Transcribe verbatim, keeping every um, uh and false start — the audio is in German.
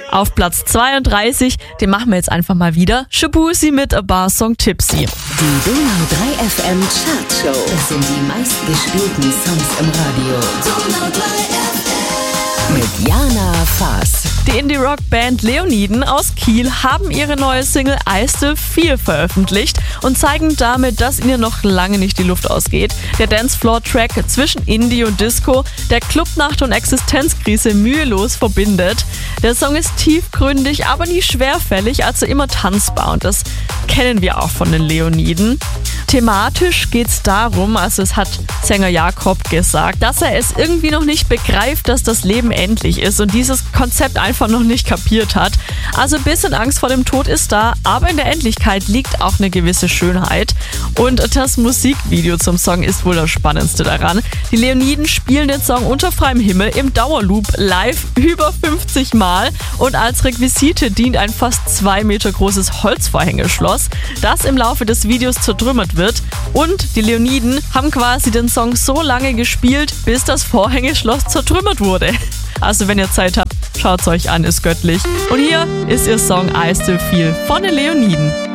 Auf Platz zweiunddreißig, den machen wir jetzt einfach mal wieder, Shaboozey mit A Bar Song Tipsy. Die Donau drei F M Chartshow. Das sind die meistgespielten Songs im Radio. Donau drei F M. Mit Jana Faas. Die Indie-Rock-Band Leoniden aus Kiel haben ihre neue Single I Still Feel veröffentlicht und zeigen damit, dass ihnen noch lange nicht die Luft ausgeht. Der Dancefloor-Track zwischen Indie und Disco, der Clubnacht und Existenzkrise mühelos verbindet. Der Song ist tiefgründig, aber nie schwerfällig, also immer tanzbar und das kennen wir auch von den Leoniden. Thematisch geht es darum, also es hat Sänger Jakob gesagt, dass er es irgendwie noch nicht begreift, dass das Leben endlich ist und dieses Konzept einfach noch nicht kapiert hat. Also ein bisschen Angst vor dem Tod ist da, aber in der Endlichkeit liegt auch eine gewisse Schönheit. Und das Musikvideo zum Song ist wohl das Spannendste daran. Die Leoniden spielen den Song unter freiem Himmel im Dauerloop live über fünfzig Mal und als Requisite dient ein fast zwei Meter großes Holzvorhängeschloss, das im Laufe des Videos zertrümmert wird. Und die Leoniden haben quasi den Song so lange gespielt, bis das Vorhängeschloss zertrümmert wurde. Also wenn ihr Zeit habt, schaut's euch an, ist göttlich. Und hier ist ihr Song I Still Feel von den Leoniden.